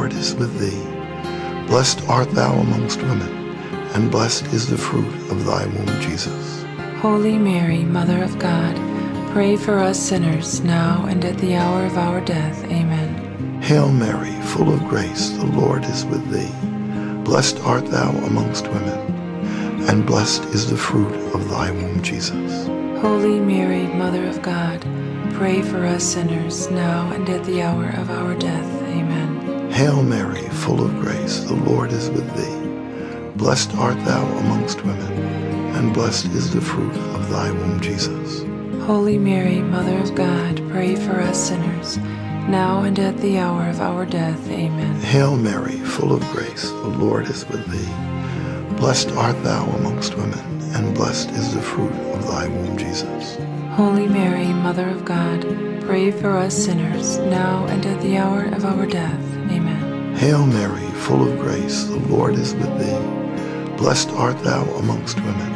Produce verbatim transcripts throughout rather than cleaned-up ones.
Lord is with thee. Blessed art thou amongst women, and blessed is the fruit of thy womb, Jesus. Holy Mary, Mother of God, pray for us sinners, now and at the hour of our death. Amen. Hail Mary, full of grace, the Lord is with thee. Blessed art thou amongst women, and blessed is the fruit of thy womb, Jesus. Holy Mary, Mother of God, pray for us sinners, now and at the hour of our death. Amen. Hail Mary, full of grace, the Lord is with thee. Blessed art thou amongst women, and blessed is the fruit of thy womb, Jesus. Holy Mary, Mother of God, pray for us sinners, now and at the hour of our death. Amen. Hail Mary, full of grace, the Lord is with thee. Blessed art thou amongst women, and blessed is the fruit of thy womb, Jesus. Holy Mary, Mother of God, pray for us sinners, now and at the hour of our death. Amen. Hail Mary, full of grace, the Lord is with thee. Blessed art thou amongst women,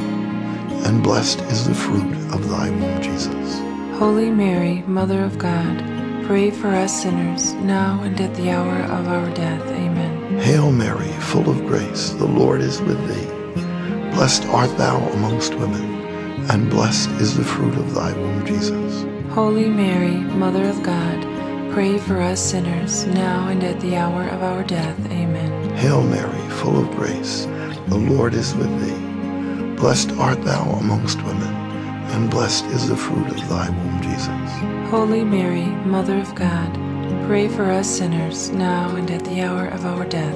and blessed is the fruit of thy womb, Jesus. Holy Mary, Mother of God, pray for us sinners, now and at the hour of our death. Amen. Hail Mary, full of grace, the Lord is with thee. Blessed art thou amongst women, and blessed is the fruit of thy womb, Jesus. Holy Mary, Mother of God, pray for us sinners, now and at the hour of our death. Amen. Hail Mary, full of grace, the Lord is with thee. Blessed art thou amongst women, and blessed is the fruit of thy womb, Jesus. Holy Mary, Mother of God, pray for us sinners, now and at the hour of our death.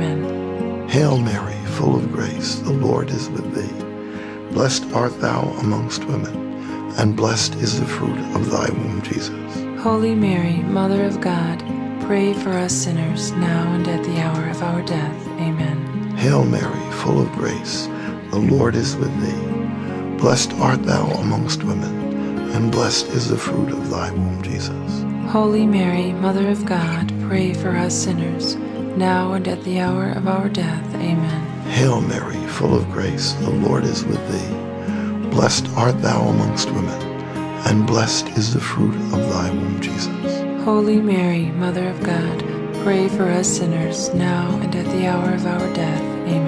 Amen. Hail Mary, full of grace, the Lord is with thee. Blessed art thou amongst women, and blessed is the fruit of thy womb, Jesus. Holy Mary, Mother of God, pray for us sinners, now and at the hour of our death. Amen. Hail Mary, full of grace, the Lord is with thee. Blessed art thou amongst women, and blessed is the fruit of thy womb, Jesus. Holy Mary, Mother of God, pray for us sinners, now and at the hour of our death. Amen. Hail Mary, full of grace, the Lord is with thee. Blessed art thou amongst women, and blessed is the fruit of thy womb, Jesus. Holy Mary, Mother of God, pray for us sinners, now and at the hour of our death.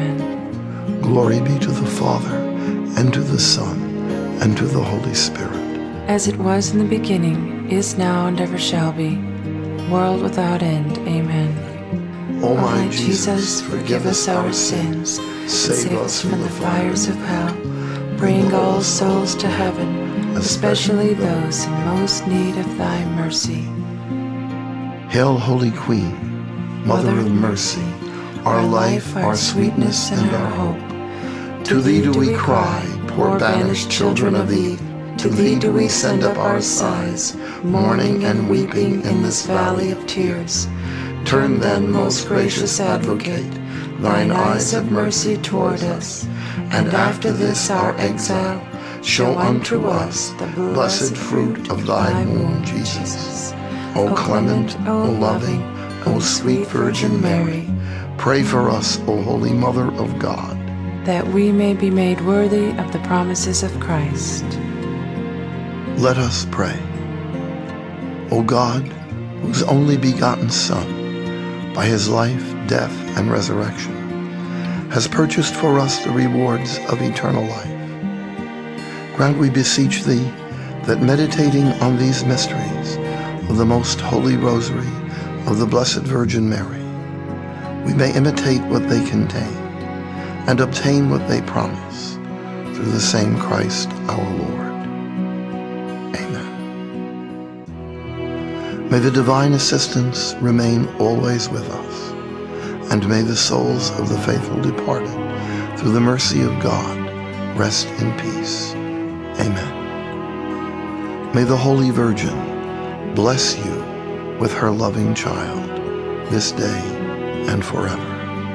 Amen. Glory be to the Father, and to the Son, and to the Holy Spirit. As it was in the beginning, is now, and ever shall be, world without end. Amen. O my Jesus, forgive us our sins, save us from the fires of hell, bring all souls to heaven, especially those in most need of thy mercy. Hail, Holy Queen, Mother of mercy, our life, our sweetness, and our hope. To thee do we cry, poor banished children of Eve. To thee do we send up our sighs, mourning and weeping in this valley of tears. Turn then, most gracious Advocate, thine eyes of mercy toward us, and after this our exile, show unto us the blessed fruit of thy womb, Jesus. O clement, O loving, O sweet Virgin Mary, pray for us, O Holy Mother of God, that we may be made worthy of the promises of Christ. Let us pray. O God, whose only begotten Son, by his life, death, and resurrection, has purchased for us the rewards of eternal life, grant, we beseech thee, that meditating on these mysteries of the most holy rosary of the Blessed Virgin Mary, we may imitate what they contain and obtain what they promise, through the same Christ our Lord. Amen. May the divine assistance remain always with us, and may the souls of the faithful departed, through the mercy of God, rest in peace. Amen. May the Holy Virgin bless you with her loving child, this day and forever.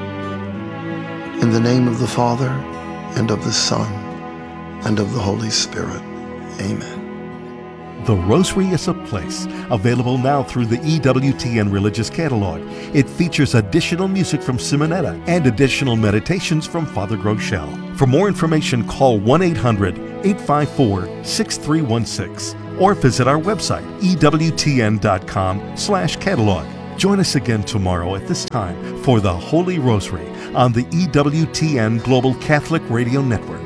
In the name of the Father, and of the Son, and of the Holy Spirit. Amen. The Rosary is a Place, available now through the E W T N Religious Catalog. It features additional music from Simonetta and additional meditations from Father Groeschel. For more information, call one eight hundred, eight five four, six three one six or visit our website, E W T N dot com slash catalog. Join us again tomorrow at this time for the Holy Rosary on the E W T N Global Catholic Radio Network.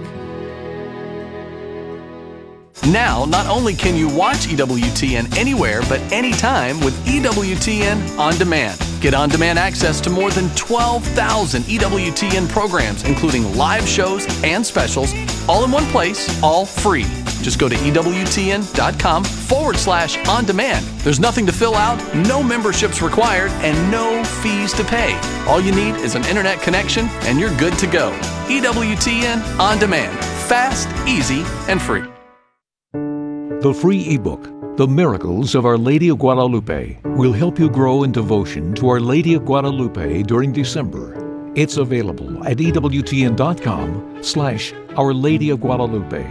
Now, not only can you watch E W T N anywhere but anytime with E W T N On Demand. Get on-demand access to more than twelve thousand E W T N programs, including live shows and specials, all in one place, all free. Just go to EWTN.com forward slash on demand. There's nothing to fill out, no memberships required, and no fees to pay. All you need is an internet connection, and you're good to go. E W T N On Demand. Fast, easy, and free. The free ebook, The Miracles of Our Lady of Guadalupe, will help you grow in devotion to Our Lady of Guadalupe during December. It's available at EWTN.com slash Our Lady of Guadalupe.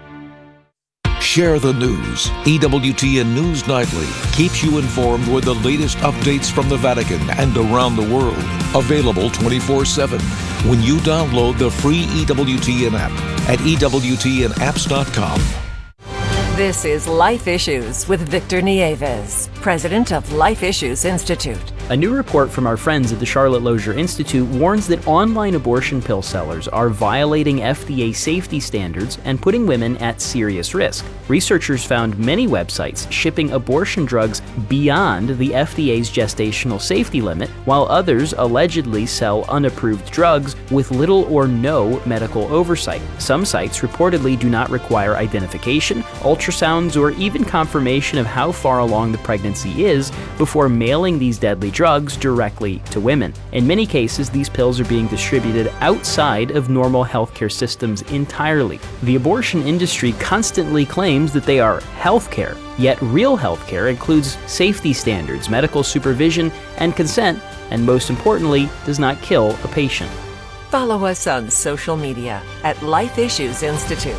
Share the news. E W T N News Nightly keeps you informed with the latest updates from the Vatican and around the world. Available twenty-four seven when you download the free E W T N app at E W T N apps dot com. This is Life Issues with Victor Nieves, president of Life Issues Institute. A new report from our friends at the Charlotte Lozier Institute warns that online abortion pill sellers are violating F D A safety standards and putting women at serious risk. Researchers found many websites shipping abortion drugs beyond the F D A's gestational safety limit, while others allegedly sell unapproved drugs with little or no medical oversight. Some sites reportedly do not require identification, ultrasounds, or even confirmation of how far along the pregnancy is before mailing these deadly drugs directly to women. In many cases, these pills are being distributed outside of normal healthcare systems entirely. The abortion industry constantly claims that they are healthcare, yet real healthcare includes safety standards, medical supervision, and consent, and most importantly, does not kill a patient. Follow us on social media at Life Issues Institute.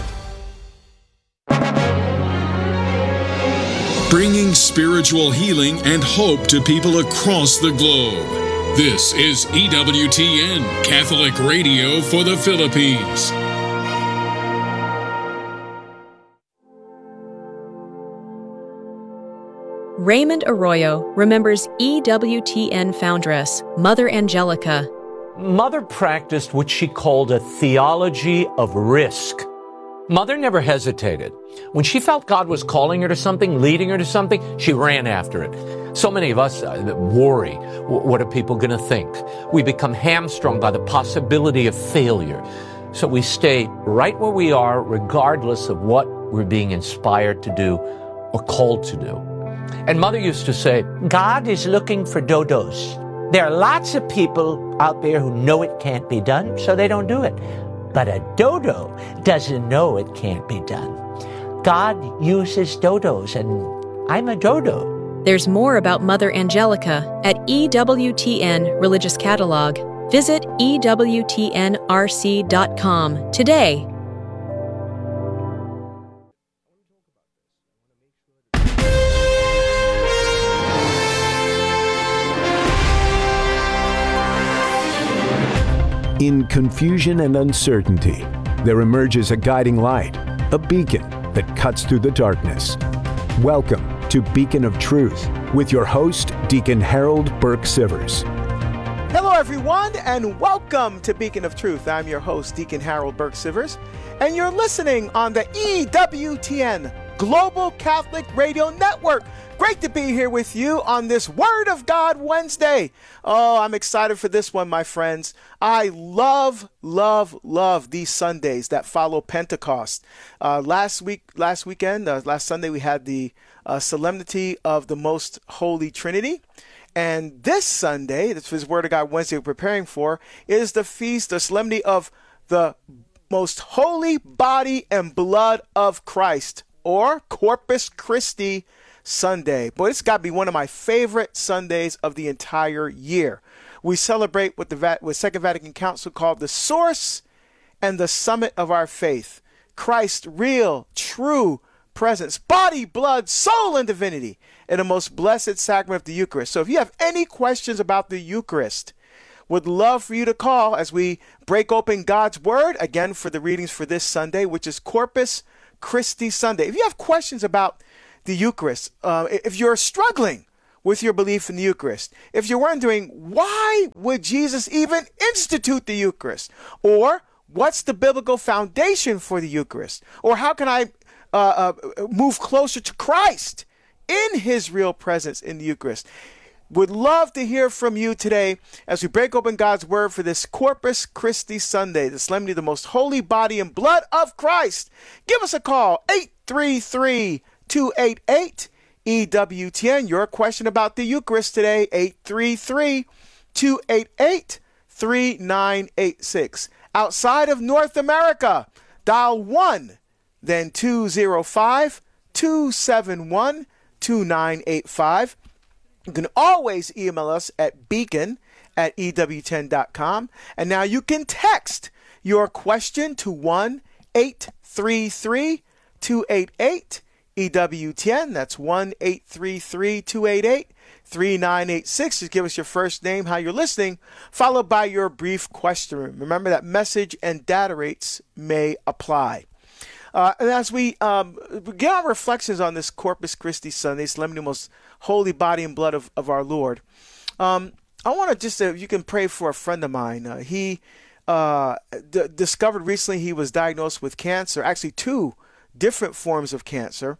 Bringing spiritual healing and hope to people across the globe. This is E W T N Catholic Radio for the Philippines. Raymond Arroyo remembers E W T N foundress, Mother Angelica. Mother practiced what she called a theology of risk. Mother never hesitated. When she felt God was calling her to something, leading her to something, she ran after it. So many of us uh, worry, what are people going to think? We become hamstrung by the possibility of failure. So we stay right where we are, regardless of what we're being inspired to do or called to do. And Mother used to say, God is looking for dodos. There are lots of people out there who know it can't be done, so they don't do it. But a dodo doesn't know it can't be done. God uses dodos, and I'm a dodo. There's more about Mother Angelica at E W T N Religious Catalog. Visit E W T N R C dot com today. In confusion and uncertainty, there emerges a guiding light, a beacon that cuts through the darkness. Welcome to Beacon of Truth with your host, Deacon Harold Burke Sivers. Hello, everyone, and welcome to Beacon of Truth. I'm your host, Deacon Harold Burke Sivers, and you're listening on the E W T N Global Catholic Radio Network. Great to be here with you on this Word of God Wednesday. Oh, I'm excited for this one, my friends. I love, love, love these Sundays that follow Pentecost. Uh, last week, last weekend, uh, last Sunday, we had the uh, Solemnity of the Most Holy Trinity. And this Sunday, this is Word of God Wednesday we're preparing for, is the feast, the Solemnity of the Most Holy Body and Blood of Christ, or Corpus Christi Sunday. Boy, it's got to be one of my favorite Sundays of the entire year. We celebrate what the Vat- what Second Vatican Council called the source and the summit of our faith. Christ's real, true presence, body, blood, soul, and divinity in the most blessed sacrament of the Eucharist. So if you have any questions about the Eucharist, would love for you to call as we break open God's Word, again for the readings for this Sunday, which is Corpus Christi Sunday. If you have questions about the Eucharist, uh, if you're struggling with your belief in the Eucharist. If you're wondering, why would Jesus even institute the Eucharist? Or what's the biblical foundation for the Eucharist? Or how can I uh, uh, move closer to Christ in his real presence in the Eucharist? Would love to hear from you today as we break open God's Word for this Corpus Christi Sunday, the solemnity of the most holy body and blood of Christ. Give us a call, eight three three, two eight eight, E W T N. Your question about the Eucharist today, eight three three, two eight eight, three nine eight six. Outside of North America, dial one, then two zero five, two seven one, two nine eight five. You can always email us at beacon at E W ten dot com. And now you can text your question to one eight three three, two eight eight, E W ten. That's one eight three three, two eight eight, three nine eight six. Just give us your first name, how you're listening, followed by your brief question. Remember that message and data rates may apply. Uh, and as we um, get our reflections on this Corpus Christi Sunday, solemnity of the most holy body and blood of, of our Lord, um, I want to just, uh, you can pray for a friend of mine. Uh, he uh, d- discovered recently he was diagnosed with cancer, actually two different forms of cancer.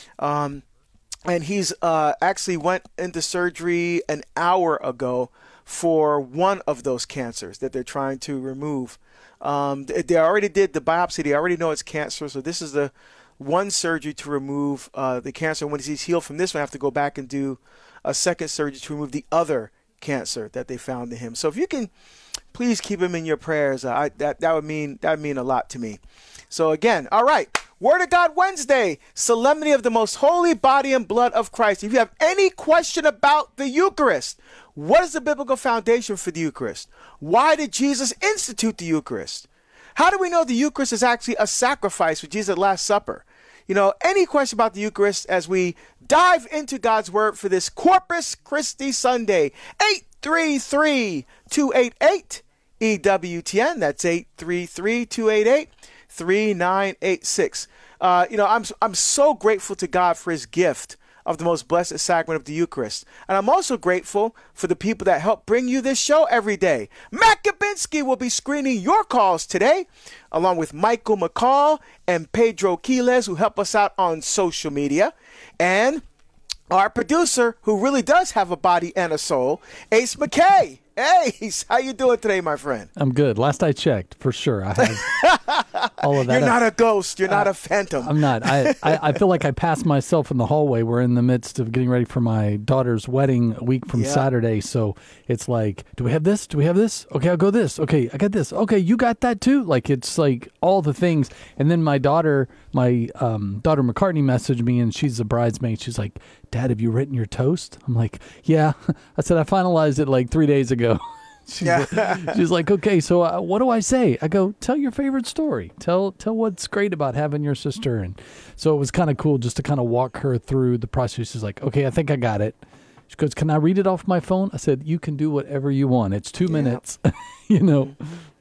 Um, and he's uh, actually went into surgery an hour ago for one of those cancers that they're trying to remove. Um, they already did the biopsy. They already know it's cancer. So this is the one surgery to remove uh, the cancer. When he's healed from this one, I have to go back and do a second surgery to remove the other cancer that they found in him. So if you can, please keep him in your prayers. Uh, I, that that would mean that would mean a lot to me. So again, all right. Word of God Wednesday, solemnity of the most holy body and blood of Christ. If you have any question about the Eucharist, what is the biblical foundation for the Eucharist? Why did Jesus institute the Eucharist? How do we know the Eucharist is actually a sacrifice for Jesus at Last Supper? You know, any question about the Eucharist as we dive into God's Word for this Corpus Christi Sunday, eight three three, two eight eight, E W T N. That's eight three three, two eight eight, three nine eight six. Uh, you know, I'm I'm so grateful to God for his gift of the most blessed sacrament of the Eucharist. And I'm also grateful for the people that help bring you this show every day. Matt Gabinski will be screening your calls today, along with Michael McCall and Pedro Quiles, who help us out on social media. And our producer, who really does have a body and a soul, Ace McKay. Hey, Ace, how you doing today, my friend? I'm good. Last I checked, for sure. I have all of that. You're not a ghost. You're uh, not a phantom. I'm not. I, I, I feel like I passed myself in the hallway. We're in the midst of getting ready for my daughter's wedding a week from yeah. Saturday. So it's like, do we have this? Do we have this? Okay, I'll go this. Okay, I got this. Okay, you got that too? Like, it's like all the things. And then my daughter, my um, daughter McCartney messaged me, and she's a bridesmaid. She's like, Dad, have you written your toast? I'm like, yeah. I said, I finalized it like three days ago. she's, yeah. like, she's like, okay, so uh, what do I say? I go, tell your favorite story. Tell tell what's great about having your sister. And so it was kind of cool just to kind of walk her through the process. She's like, okay, I think I got it. She goes, can I read it off my phone? I said, you can do whatever you want. It's two yeah. minutes, you know.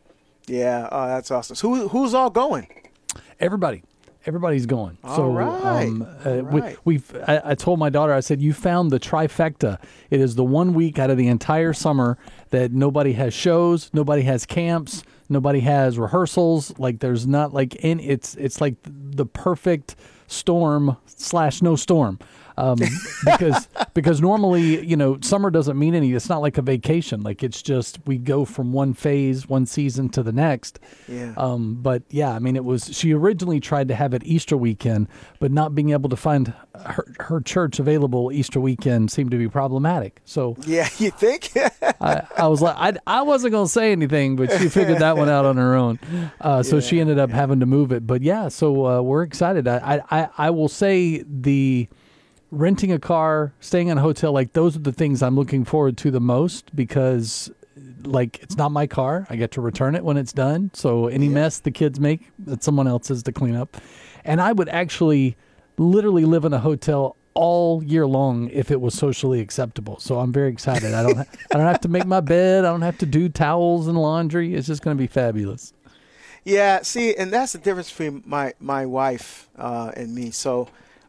Yeah, oh, that's awesome. So who, who's all going? Everybody. Everybody's going. All so right. um, uh, all right. we, we've. I, I told my daughter, I said, you found the trifecta. It is the one week out of the entire summer that nobody has shows, nobody has camps, nobody has rehearsals. Like there's not like in it's it's like the perfect storm slash no storm. Um, because because normally, you know, summer doesn't mean any. It's not like a vacation. Like it's just we go from one phase, one season to the next. Yeah. Um, but yeah, I mean, it was. She originally tried to have it Easter weekend, but not being able to find her, her church available Easter weekend seemed to be problematic. So yeah, you think? I, I was like, I, I wasn't gonna say anything, but she figured that one out on her own. Uh, so yeah, she ended up yeah. having to move it. But yeah, so uh, we're excited. I, I I will say the. Renting a car, staying in a hotel, like those are the things I'm looking forward to the most because like it's not my car. I get to return it when it's done. So any yeah. mess the kids make, it's someone else's to clean up. And I would actually literally live in a hotel all year long if it was socially acceptable. So I'm very excited. I don't ha- I don't have to make my bed. I don't have to do towels and laundry. It's just going to be fabulous. Yeah, see, and that's the difference between my, my wife uh, and me. So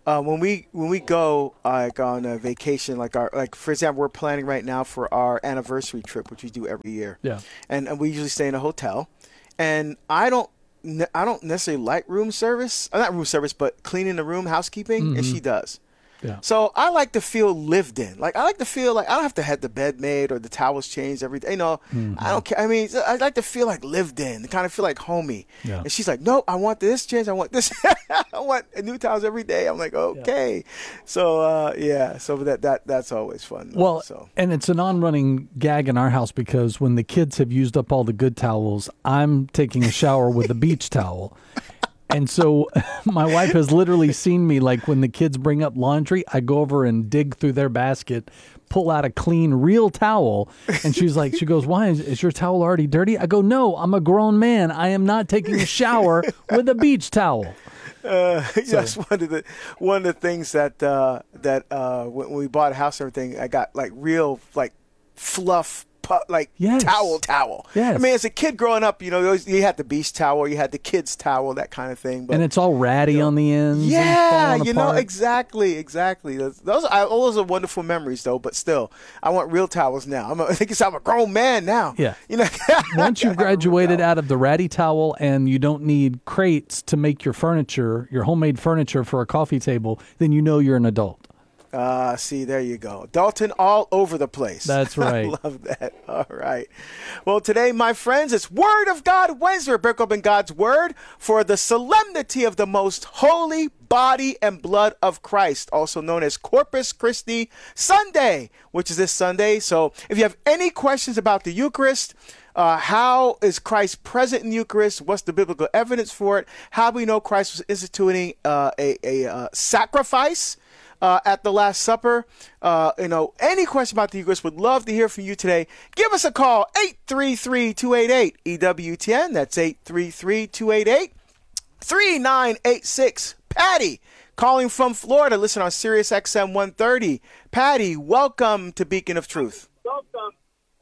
uh, when we when we go like on a vacation, like our like for example, we're planning right now for our anniversary trip, which we do every year. Yeah. And, and we usually stay in a hotel, and I don't I don't necessarily like room service, uh, not room service, but cleaning the room, housekeeping, mm-hmm. and she does. Yeah. So I like to feel lived in. Like I like to feel like I don't have to have the bed made or the towels changed every day. You know, mm-hmm. I don't care. I mean, I like to feel like lived in, kind of feel like homey. Yeah. And she's like, "No, I want this change. I want this. I want new towels every day." I'm like, "Okay." Yeah. So uh, yeah, so that that that's always fun. Though, well, so. And it's an on-running gag in our house because when the kids have used up all the good towels, I'm taking a shower with a beach towel. And so my wife has literally seen me, like when the kids bring up laundry, I go over and dig through their basket, pull out a clean, real towel. And she's like, she goes, "Why? Is, is your towel already dirty?" I go, "No, I'm a grown man. I am not taking a shower with a beach towel." Uh, so. That's one of the one of the things that uh, that uh, when we bought a house and everything, I got like real like fluff. Like yes. towel, towel. Yes. I mean, as a kid growing up, you know, you had the beach towel, you had the kids' towel, that kind of thing. But, and it's all ratty you know, on the ends. Yeah, and you apart. know, exactly, exactly. Those, those, are, those are wonderful memories, though. But still, I want real towels now. I'm a, I think it's, I'm a grown man now. Yeah. You know, once you've graduated out of the ratty towel and you don't need crates to make your furniture, your homemade furniture for a coffee table, then you know you're an adult. Uh, see, there you go. Dalton all over the place. That's right. I love that. All right. Well, today, my friends, it's Word of God Wednesday. We're break open God's Word for the solemnity of the most holy body and blood of Christ, also known as Corpus Christi Sunday, which is this Sunday. So if you have any questions about the Eucharist, Uh, how is Christ present in the Eucharist? What's the biblical evidence for it? How do we know Christ was instituting uh, a, a uh, sacrifice uh, at the Last Supper? Uh, you know, any question about the Eucharist, would love to hear from you today. Give us a call, eight three three, two eight eight, E W T N. That's eight three three, two eight eight, three nine eight six. Patty, calling from Florida, listen on Sirius X M one thirty. Patty, welcome to Beacon of Truth. Welcome.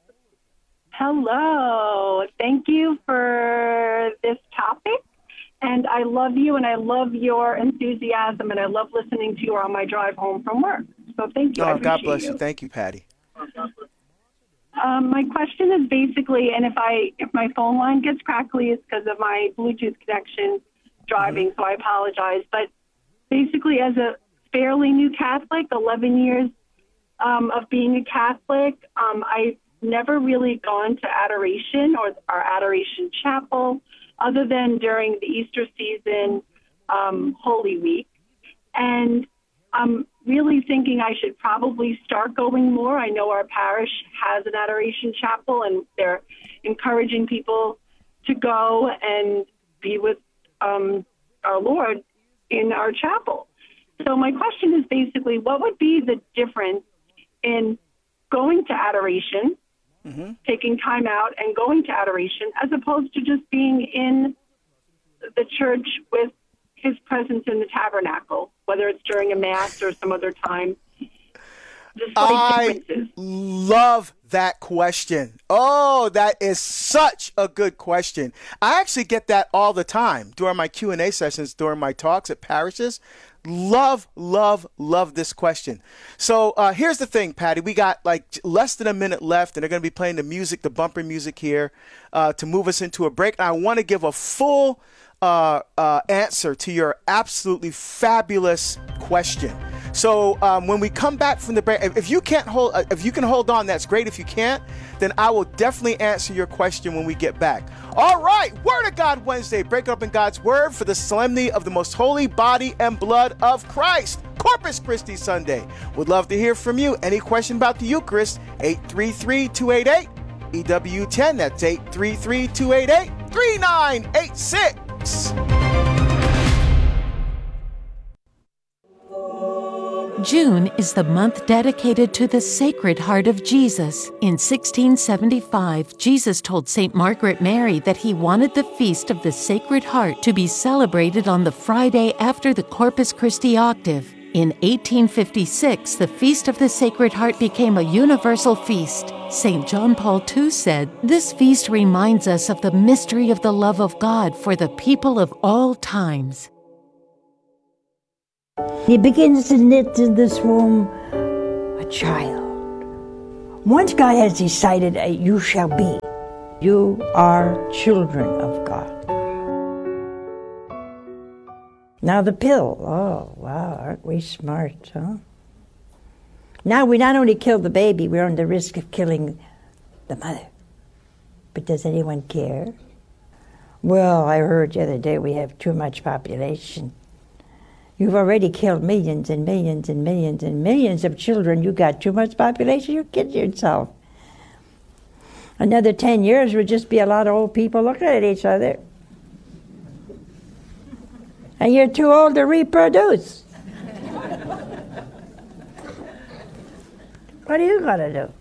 Hello. Thank you for this topic. And I love you, and I love your enthusiasm, and I love listening to you on my drive home from work. So thank you. Oh, I God bless you. you. Thank you, Patty. Um, my question is basically, and if I if my phone line gets crackly, it's because of my Bluetooth connection driving, mm-hmm. so I apologize. But basically, as a fairly new Catholic, eleven years um, of being a Catholic, um, I never really gone to adoration or our adoration chapel other than during the Easter season, um, Holy Week. And I'm really thinking I should probably start going more. I know our parish has an adoration chapel, and they're encouraging people to go and be with um, our Lord in our chapel. So my question is basically, what would be the difference in going to adoration, mm-hmm. taking time out and going to adoration, as opposed to just being in the church with his presence in the tabernacle, whether it's during a mass or some other time? Just I love that question. Oh, that is such a good question. I actually get that all the time during my Q and A sessions, during my talks at parishes. Love, love, love this question. So uh, here's the thing, Patty. We got like less than a minute left, and they're going to be playing the music, the bumper music here, uh, to move us into a break. And I want to give a full uh, uh, answer to your absolutely fabulous question. So um, when we come back from the break, if you can't hold, uh, if you can hold on, that's great. If you can't, then I will definitely answer your question when we get back. All right, Word of God Wednesday, break up in God's Word for the solemnity of the most holy body and blood of Christ. Corpus Christi Sunday. Would love to hear from you. Any question about the Eucharist? eight three three, two eight eight, E W ten. That's eight three three, two eight eight, three nine eight six. June is the month dedicated to the Sacred Heart of Jesus. In sixteen seventy-five, Jesus told Saint Margaret Mary that he wanted the Feast of the Sacred Heart to be celebrated on the Friday after the Corpus Christi Octave. In eighteen fifty-six, the Feast of the Sacred Heart became a universal feast. Saint John Paul the Second said, "This feast reminds us of the mystery of the love of God for the people of all times." He begins to knit in this womb a child. Once God has decided, uh, you shall be, you are children of God. Now the pill, oh wow, aren't we smart, huh? Now we not only kill the baby, we're on the risk of killing the mother. But does anyone care? Well, I heard the other day we have too much population. You've already killed millions and millions and millions and millions of children. You got too much population, you kid yourself. Another ten years would just be a lot of old people looking at each other. And you're too old to reproduce. What are you going to do?